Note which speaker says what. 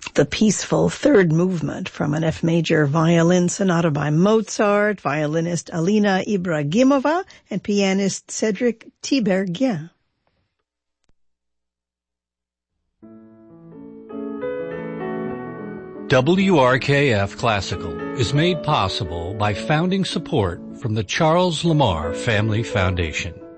Speaker 1: the peaceful third movement from an F major violin sonata by Mozart, violinist Alina Ibragimova, and pianist Cedric Tiberghien.
Speaker 2: WRKF Classical is made possible by founding support from the Charles Lamar Family Foundation.